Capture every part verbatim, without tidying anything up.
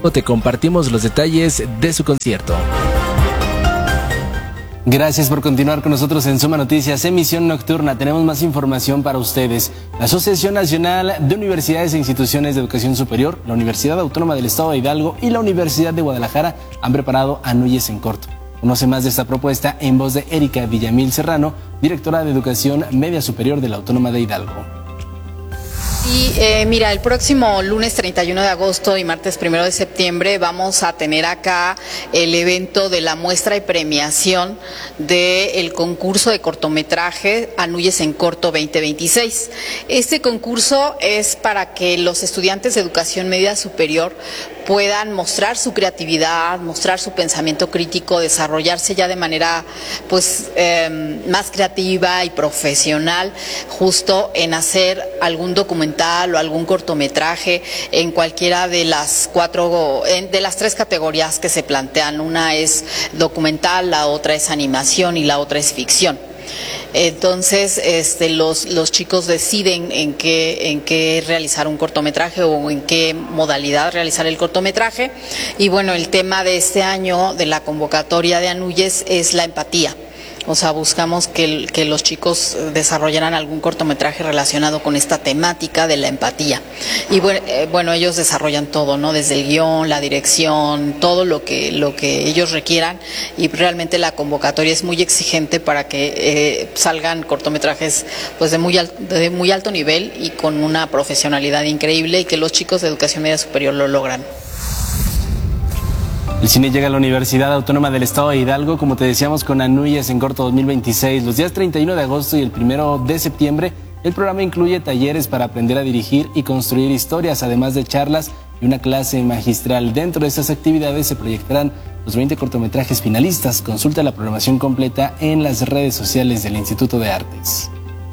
te compartimos los detalles de su concierto. Gracias por continuar con nosotros en Suma Noticias, emisión nocturna. Tenemos más información para ustedes. La Asociación Nacional de Universidades e Instituciones de Educación Superior, la Universidad Autónoma del Estado de Hidalgo y la Universidad de Guadalajara han preparado Anuyes en corto. Conoce más de esta propuesta en voz de Erika Villamil Serrano, directora de Educación Media Superior de la Autónoma de Hidalgo. Y eh, mira, el próximo lunes treinta y uno de agosto y martes primero de septiembre vamos a tener acá el evento de la muestra y premiación del concurso de cortometraje Anuyes en Corto veinte veintiséis. Este concurso es para que los estudiantes de educación media superior puedan mostrar su creatividad, mostrar su pensamiento crítico, desarrollarse ya de manera pues eh, más creativa y profesional, justo en hacer algún documental o algún cortometraje en cualquiera de las cuatro, de las tres categorías que se plantean. Una es documental, la otra es animación y la otra es ficción. Entonces, este, los, los chicos deciden en qué, en qué realizar un cortometraje o en qué modalidad realizar el cortometraje. Y bueno, el tema de este año de la convocatoria de Anuyes es la empatía. O sea, buscamos que, que los chicos desarrollaran algún cortometraje relacionado con esta temática de la empatía. Y bueno, eh, bueno, ellos desarrollan todo, ¿no? Desde el guión, la dirección, todo lo que, lo que ellos requieran. Y realmente la convocatoria es muy exigente para que eh, salgan cortometrajes pues de muy, al, de muy alto nivel y con una profesionalidad increíble, y que los chicos de educación media superior lo logran. El cine llega a la Universidad Autónoma del Estado de Hidalgo, como te decíamos, con Anuyes en Corto dos mil veintiséis. Los días treinta y uno de agosto y el primero de septiembre, el programa incluye talleres para aprender a dirigir y construir historias, además de charlas y una clase magistral. Dentro de estas actividades se proyectarán los veinte cortometrajes finalistas. Consulta la programación completa en las redes sociales del Instituto de Artes.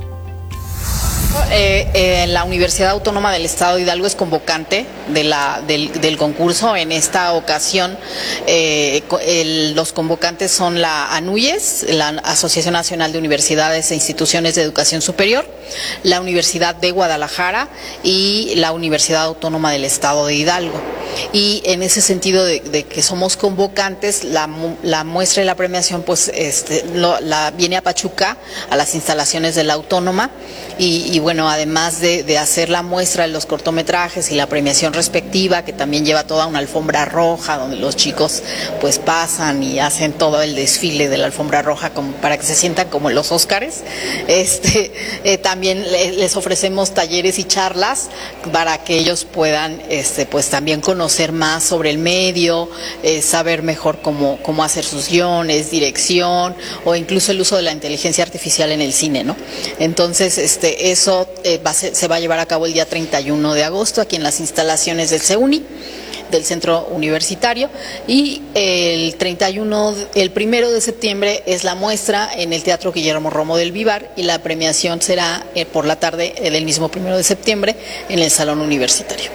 Eh, eh, la Universidad Autónoma del Estado de Hidalgo es convocante de la, del, del concurso. En esta ocasión eh, el, los convocantes son la Anuyes, la Asociación Nacional de Universidades e Instituciones de Educación Superior, la Universidad de Guadalajara y la Universidad Autónoma del Estado de Hidalgo. Y en ese sentido de, de que somos convocantes, la, la muestra y la premiación pues este, lo, la, viene a Pachuca, a las instalaciones de la Autónoma, y, y bueno, además de, de hacer la muestra de los cortometrajes y la premiación respectiva, que también lleva toda una alfombra roja donde los chicos pues pasan y hacen todo el desfile de la alfombra roja como para que se sientan como en los Óscares, este, eh, también les ofrecemos talleres y charlas para que ellos puedan este, pues también conocer más sobre el medio, eh, saber mejor cómo, cómo hacer sus guiones, dirección o incluso el uso de la inteligencia artificial en el cine, ¿no? Entonces, este, eso eh, va a ser, se va a llevar a cabo el día treinta y uno de agosto aquí en las instalaciones del CEUNI, del Centro Universitario, y el treinta y uno, el primero de septiembre es la muestra en el Teatro Guillermo Romo del Vivar, y la premiación será eh, por la tarde eh, del mismo primero de septiembre en el Salón Universitario.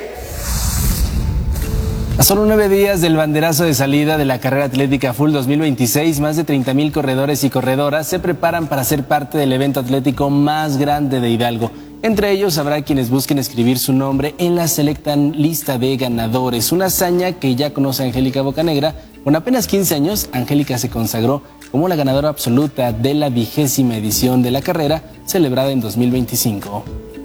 A solo nueve días del banderazo de salida de la carrera atlética Full dos mil veintiséis, más de treinta mil corredores y corredoras se preparan para ser parte del evento atlético más grande de Hidalgo. Entre ellos habrá quienes busquen escribir su nombre en la selecta lista de ganadores, una hazaña que ya conoce Angélica Bocanegra. Con apenas quince años, Angélica se consagró como la ganadora absoluta de la vigésima edición de la carrera, celebrada en dos mil veinticinco.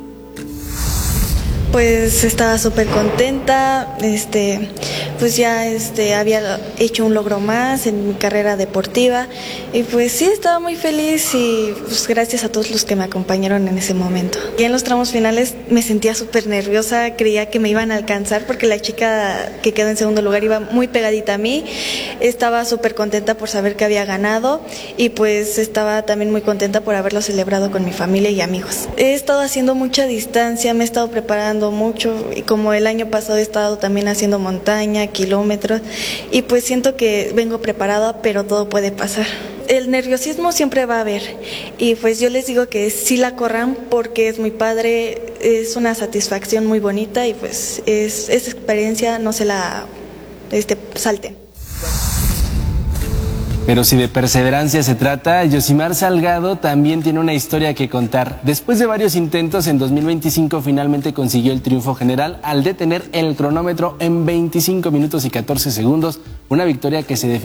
Pues estaba súper contenta, este, pues ya este, había hecho un logro más en mi carrera deportiva, y pues sí, estaba muy feliz, y pues gracias a todos los que me acompañaron en ese momento. Y en los tramos finales me sentía súper nerviosa, creía que me iban a alcanzar porque la chica que quedó en segundo lugar iba muy pegadita a mí. Estaba súper contenta por saber que había ganado, y pues estaba también muy contenta por haberlo celebrado con mi familia y amigos. He estado haciendo mucha distancia, me he estado preparando mucho, y como el año pasado he estado también haciendo montaña, kilómetros, y pues siento que vengo preparada, pero todo puede pasar. El nerviosismo siempre va a haber, y pues yo les digo que sí la corran porque es muy padre, es una satisfacción muy bonita, y pues es, esa experiencia no se la este, salten. Pero si de perseverancia se trata, Yosimar Salgado también tiene una historia que contar. Después de varios intentos, en dos mil veinticinco finalmente consiguió el triunfo general al detener el cronómetro en veinticinco minutos y catorce segundos, una victoria que se definió